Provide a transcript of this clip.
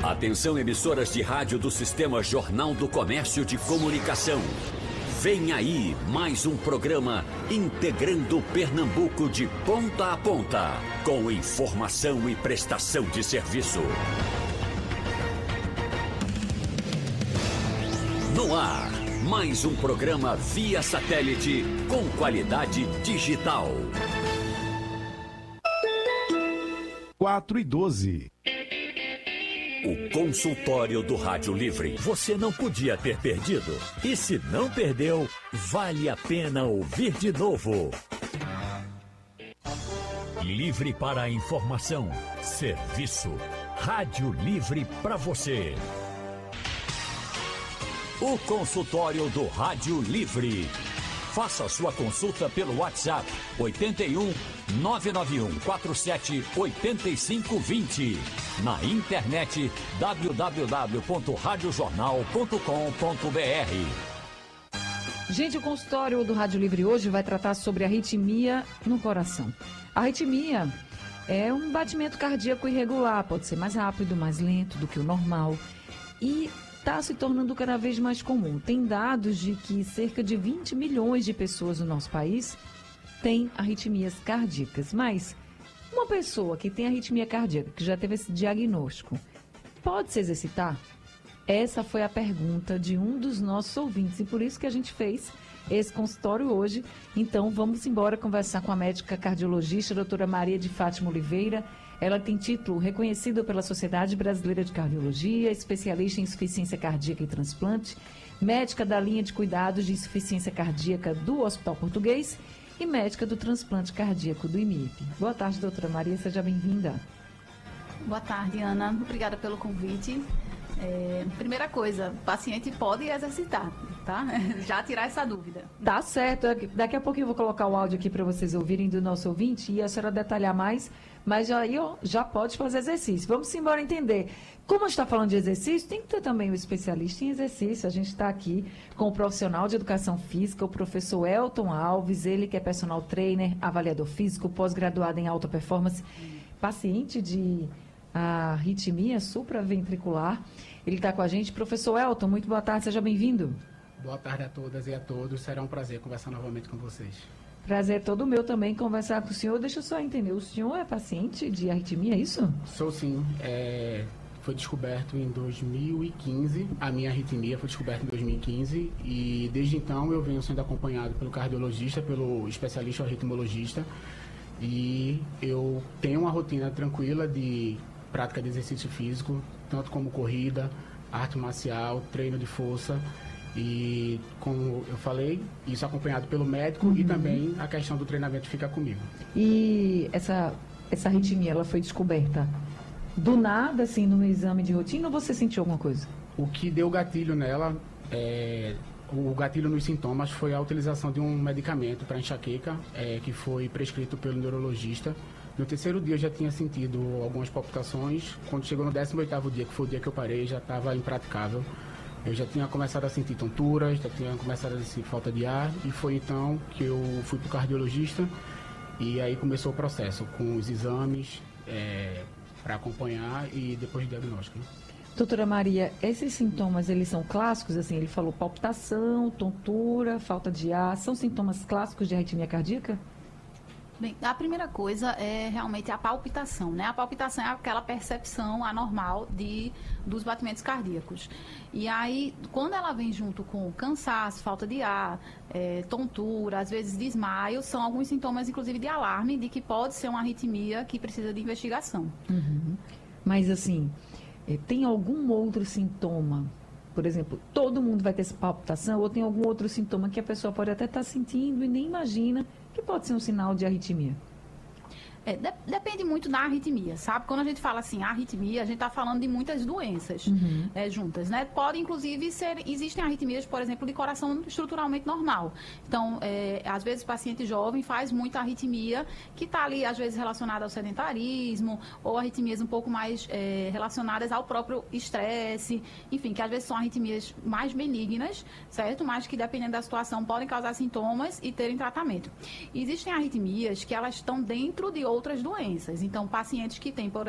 Atenção, emissoras de rádio do Sistema Jornal do Comércio de Comunicação. Vem aí mais um programa integrando Pernambuco de ponta a ponta, com informação e prestação de serviço. No ar, mais um programa via satélite com qualidade digital. 4:12. O consultório do Rádio Livre. Você não podia ter perdido. E se não perdeu, vale a pena ouvir de novo. Livre para a informação, serviço. Rádio Livre para você. O consultório do Rádio Livre. Faça sua consulta pelo WhatsApp 81 991 47 8520. Na internet www.radiojornal.com.br. Gente, o consultório do Rádio Livre hoje vai tratar sobre arritmia no coração. A arritmia é um batimento cardíaco irregular, pode ser mais rápido, mais lento do que o normal e está se tornando cada vez mais comum. Tem dados de que cerca de 20 milhões de pessoas no nosso país têm arritmias cardíacas. Mas uma pessoa que tem arritmia cardíaca, que já teve esse diagnóstico, pode se exercitar? Essa foi a pergunta de um dos nossos ouvintes e por isso que a gente fez esse consultório hoje. Então vamos embora conversar com a médica cardiologista, doutora Maria de Fátima Oliveira. Ela tem título reconhecido pela Sociedade Brasileira de Cardiologia, especialista em insuficiência cardíaca e transplante, médica da linha de cuidados de insuficiência cardíaca do Hospital Português e médica do transplante cardíaco do IMIP. Boa tarde, doutora Maria, seja bem-vinda. Boa tarde, Ana. Obrigada pelo convite. Primeira coisa, o paciente pode exercitar, tá? Já tirar essa dúvida. Tá certo. Daqui a pouco eu vou colocar o áudio aqui para vocês ouvirem do nosso ouvinte e a senhora detalhar mais, mas aí já pode fazer exercício. Vamos embora entender. Como a gente está falando de exercício, tem que ter também um especialista em exercício. A gente está aqui com o profissional de educação física, o professor Elton Alves, ele que é personal trainer, avaliador físico, pós-graduado em alta performance, paciente de arritmia supraventricular. Ele está com a gente. Professor Elton, muito boa tarde, seja bem-vindo. Boa tarde a todas e a todos. Será um prazer conversar novamente com vocês. Prazer é todo meu também conversar com o senhor. Deixa eu só entender, o senhor é paciente de arritmia, é isso? Sou sim. Foi descoberto em 2015. A minha arritmia foi descoberta em 2015 e desde então eu venho sendo acompanhado pelo cardiologista, pelo especialista arritmologista e eu tenho uma rotina tranquila de prática de exercício físico, tanto como corrida, arte marcial, treino de força e, como eu falei, isso acompanhado pelo médico e também a questão do treinamento fica comigo. E essa arritmia, ela foi descoberta do nada, assim, no exame de rotina ou você sentiu alguma coisa? O que deu gatilho nela, o gatilho nos sintomas foi a utilização de um medicamento para enxaqueca, que foi prescrito pelo neurologista. No terceiro dia eu já tinha sentido algumas palpitações. Quando chegou no 18º dia, que foi o dia que eu parei, já estava impraticável. Eu já tinha começado a sentir tonturas, já tinha começado a sentir falta de ar. E foi então que eu fui para o cardiologista. E aí começou o processo, com os exames para acompanhar e depois do diagnóstico. Doutora Maria, esses sintomas, eles são clássicos? Assim, ele falou palpitação, tontura, falta de ar. São sintomas clássicos de arritmia cardíaca? Bem, a primeira coisa é realmente a palpitação, né? A palpitação é aquela percepção anormal dos batimentos cardíacos. E aí, quando ela vem junto com cansaço, falta de ar, tontura, às vezes desmaio, são alguns sintomas, inclusive, de alarme, de que pode ser uma arritmia que precisa de investigação. Uhum. Mas, assim, tem algum outro sintoma? Por exemplo, todo mundo vai ter essa palpitação ou tem algum outro sintoma que a pessoa pode até estar sentindo e nem imagina que pode ser um sinal de arritmia? Depende muito da arritmia, sabe? Quando a gente fala assim, arritmia, a gente está falando de muitas doenças juntas, né? Pode, inclusive, existem arritmias, por exemplo, de coração estruturalmente normal. Então, às vezes, o paciente jovem faz muita arritmia que está ali, às vezes, relacionada ao sedentarismo ou arritmias um pouco mais relacionadas ao próprio estresse, enfim, que às vezes são arritmias mais benignas, certo? Mas que, dependendo da situação, podem causar sintomas e terem tratamento. Existem arritmias que elas estão dentro de outras doenças. Então, pacientes que têm, por